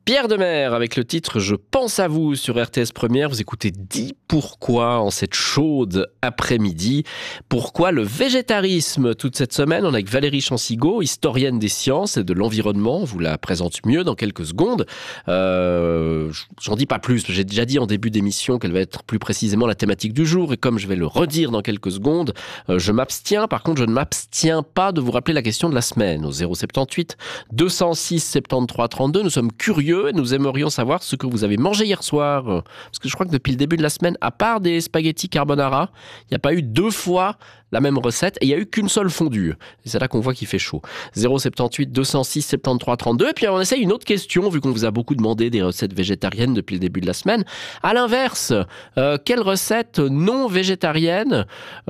Pierre Demers avec le titre « Je pense à vous » sur RTS Première. Vous écoutez 10 pourquoi en cette chaude après-midi. Pourquoi le végétarisme toute cette semaine? On est avec Valérie Chancigot, historienne des sciences et de l'environnement. On vous la présente mieux dans quelques secondes. J'en dis pas plus. J'ai déjà dit en début d'émission qu'elle va être plus précisément la thématique du jour. Et comme je vais le redire dans quelques secondes, je m'abstiens. Par contre, je ne m'abstiens pas de vous rappeler la question de la semaine. Au 078 206 73 32. Nous sommes curieux et nous aimerions savoir ce que vous avez mangé hier soir. Parce que je crois que depuis le début de la semaine, à part des spaghettis carbonara, il n'y a pas eu 2 fois la même recette et il n'y a eu qu'une seule fondue. Et c'est là qu'on voit qu'il fait chaud. 078 206 73 32. Et puis on essaye une autre question, vu qu'on vous a beaucoup demandé des recettes végétariennes depuis le début de la semaine. À l'inverse, quelle recette non végétarienne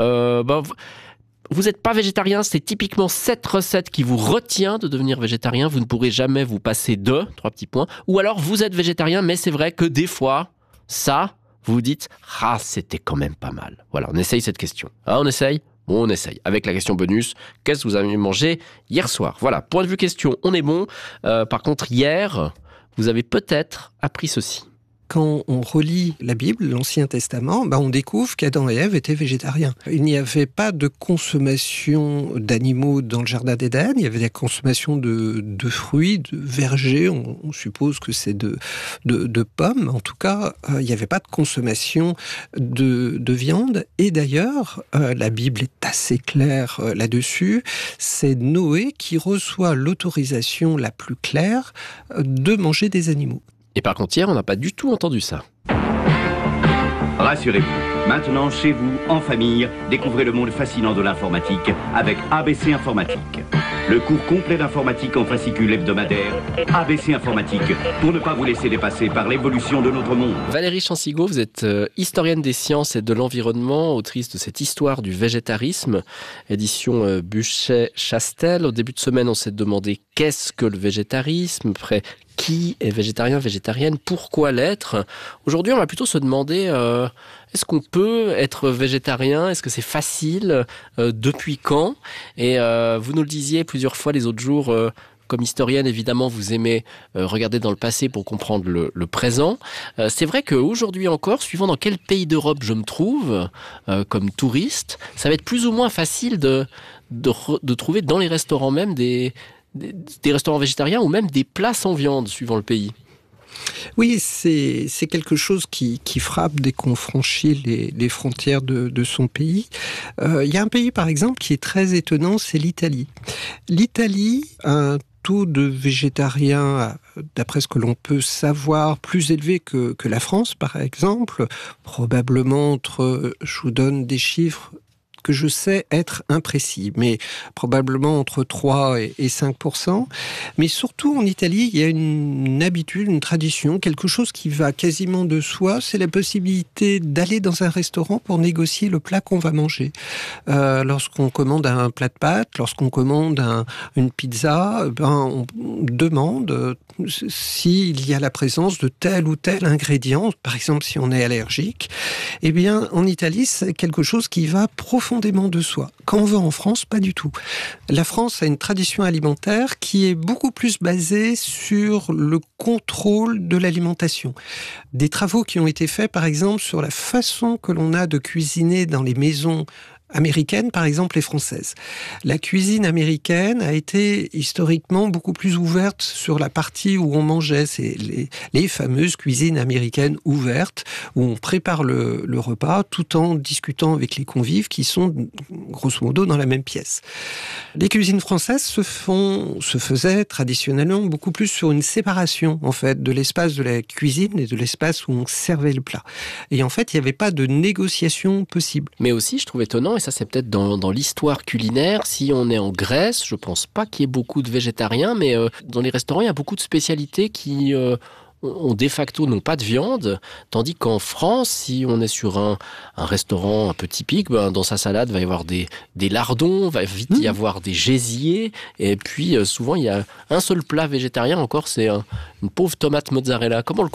vous n'êtes pas végétarien, c'est typiquement cette recette qui vous retient de devenir végétarien. Vous ne pourrez jamais vous passer de 3 petits points. Ou alors vous êtes végétarien, mais c'est vrai que des fois, ça, vous vous dites « Ah, c'était quand même pas mal ». Voilà, on essaye cette question. On essaye ? Bon, on essaye. Avec la question bonus, qu'est-ce que vous avez mangé hier soir? Voilà, point de vue question, on est bon. Par contre, hier, vous avez peut-être appris ceci. Quand on relit la Bible, l'Ancien Testament, on découvre qu'Adam et Ève étaient végétariens. Il n'y avait pas de consommation d'animaux dans le jardin d'Éden, il y avait la consommation de fruits, de vergers, on suppose que c'est de pommes. En tout cas, il n'y avait pas de consommation de viande. Et d'ailleurs, la Bible est assez claire là-dessus, c'est Noé qui reçoit l'autorisation la plus claire de manger des animaux. Et par contre, hier, on n'a pas du tout entendu ça. Rassurez-vous, maintenant, chez vous, en famille, découvrez le monde fascinant de l'informatique avec ABC Informatique. Le cours complet d'informatique en fascicule hebdomadaire, ABC Informatique, pour ne pas vous laisser dépasser par l'évolution de notre monde. Valérie Chancigot, vous êtes historienne des sciences et de l'environnement, autrice de cette histoire du végétarisme, édition Buchet-Chastel. Au début de semaine, on s'est demandé qu'est-ce que le végétarisme, après qui est végétarien, végétarienne, pourquoi l'être. Aujourd'hui, on va plutôt se demander est-ce qu'on peut être végétarien? Est-ce que c'est facile? Depuis quand? Et vous nous le disiez plusieurs fois les autres jours, comme historienne, évidemment, vous aimez regarder dans le passé pour comprendre le présent. C'est vrai qu'aujourd'hui encore, suivant dans quel pays d'Europe je me trouve, comme touriste, ça va être plus ou moins facile de trouver dans les restaurants même des restaurants végétariens ou même des plats sans viande, suivant le pays. Oui, c'est quelque chose qui frappe dès qu'on franchit les frontières de son pays. Il y a un pays, par exemple, qui est très étonnant, c'est l'Italie. L'Italie a un taux de végétariens, d'après ce que l'on peut savoir, plus élevé que la France, par exemple. Probablement je vous donne des chiffres que je sais être imprécis, mais probablement entre 3 et 5%. Mais surtout en Italie, il y a une habitude, une tradition, quelque chose qui va quasiment de soi, c'est la possibilité d'aller dans un restaurant pour négocier le plat qu'on va manger. Lorsqu'on commande un plat de pâtes, lorsqu'on commande une pizza, on demande s'il y a la présence de tel ou tel ingrédient, par exemple si on est allergique. Eh bien, en Italie, c'est quelque chose qui va profondément de soi. Quand on va en France, pas du tout. La France a une tradition alimentaire qui est beaucoup plus basée sur le contrôle de l'alimentation. Des travaux qui ont été faits, par exemple, sur la façon que l'on a de cuisiner dans les maisons américaines, par exemple, et françaises. La cuisine américaine a été historiquement beaucoup plus ouverte sur la partie où on mangeait. C'est les fameuses cuisines américaines ouvertes, où on prépare le repas tout en discutant avec les convives qui sont, grosso modo, dans la même pièce. Les cuisines françaises se faisaient traditionnellement beaucoup plus sur une séparation, en fait, de l'espace de la cuisine et de l'espace où on servait le plat. Et en fait, il n'y avait pas de négociation possible. Mais aussi, je trouve étonnant, et ça c'est peut-être dans l'histoire culinaire, si on est en Grèce, je pense pas qu'il y ait beaucoup de végétariens, mais dans les restaurants, il y a beaucoup de spécialités qui ont de facto n'ont pas de viande, tandis qu'en France, si on est sur un restaurant un peu typique, dans sa salade, il va y avoir des lardons, va vite y avoir des gésiers, et puis souvent il y a un seul plat végétarien, encore c'est une pauvre tomate mozzarella. Comment le comprendre ?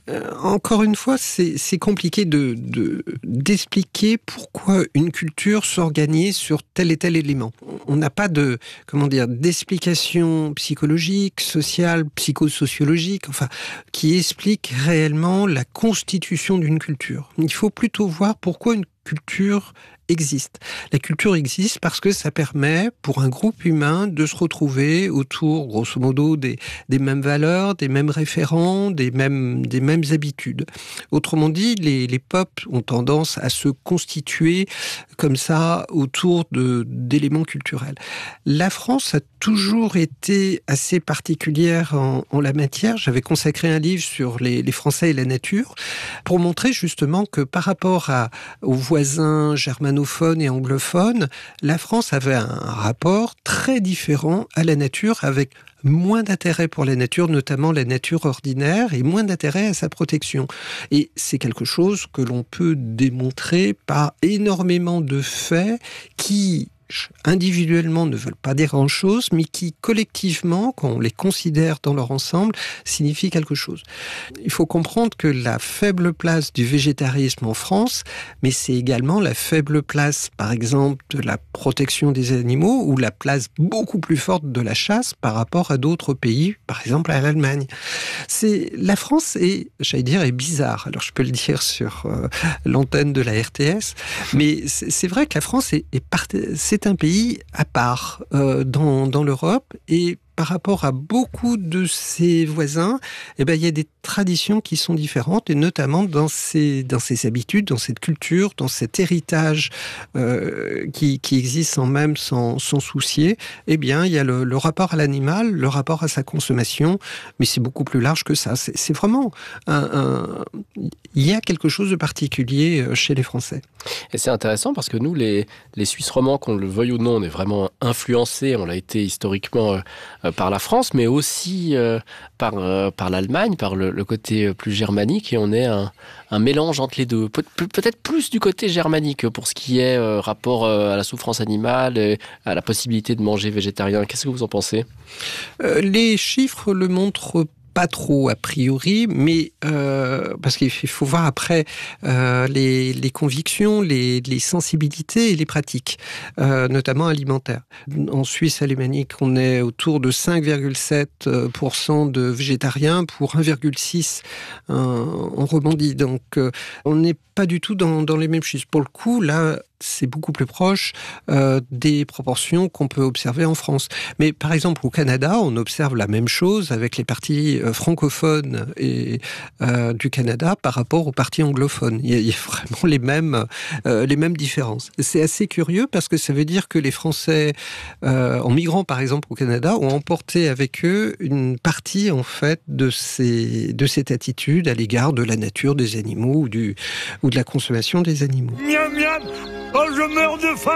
Encore une fois, c'est compliqué d'expliquer pourquoi une culture s'organise sur tel et tel élément. On n'a pas d'explication psychologique, sociale, psychosociologique, qui explique réellement la constitution d'une culture. Il faut plutôt voir pourquoi une culture existe. La culture existe parce que ça permet pour un groupe humain de se retrouver autour, grosso modo, des mêmes valeurs, des mêmes référents, des mêmes habitudes. Autrement dit, les peuples ont tendance à se constituer comme ça autour d'éléments culturels. La France a toujours été assez particulière en la matière. J'avais consacré un livre sur les Français et la nature pour montrer justement que par rapport aux voisins germanophones et anglophones, la France avait un rapport très différent à la nature, avec moins d'intérêt pour la nature, notamment la nature ordinaire, et moins d'intérêt à sa protection. Et c'est quelque chose que l'on peut démontrer par énormément de faits qui, individuellement, ne veulent pas dire grand-chose, mais qui, collectivement, quand on les considère dans leur ensemble, signifient quelque chose. Il faut comprendre que la faible place du végétarisme en France, mais c'est également la faible place, par exemple, de la protection des animaux, ou la place beaucoup plus forte de la chasse par rapport à d'autres pays, par exemple à l'Allemagne. La France est bizarre. Alors, je peux le dire sur l'antenne de la RTS, mais c'est vrai que la France c'est un pays à part dans l'Europe, et par rapport à beaucoup de ses voisins, il y a des traditions qui sont différentes, et notamment dans ses habitudes, dans cette culture, dans cet héritage qui existe sans soucier. Il y a le rapport à l'animal, le rapport à sa consommation, mais c'est beaucoup plus large que ça. C'est vraiment il y a quelque chose de particulier chez les Français. Et c'est intéressant parce que nous, les Suisses romands, qu'on le veuille ou non, on est vraiment influencés, on l'a été historiquement par la France, mais aussi par l'Allemagne, par le côté plus germanique, et on est un mélange entre les deux. Peut-être plus du côté germanique pour ce qui est rapport à la souffrance animale, et à la possibilité de manger végétarien. Qu'est-ce que vous en pensez ? Les chiffres le montrent pas trop a priori, mais parce qu'il faut voir après les convictions, les sensibilités et les pratiques, notamment alimentaires. En Suisse alémanique, on est autour de 5,7% de végétariens pour 1,6% en Romandie. Donc on n'est pas du tout dans les mêmes chiffres. Pour le coup, là, c'est beaucoup plus proche des proportions qu'on peut observer en France. Mais par exemple, au Canada, on observe la même chose avec les partis francophones du Canada par rapport aux partis anglophones. Il y a vraiment les mêmes différences. C'est assez curieux parce que ça veut dire que les Français, en migrant par exemple au Canada, ont emporté avec eux une partie en fait de cette attitude à l'égard de la nature, des animaux ou de la consommation des animaux. Miam miam. Oh, je meurs de faim!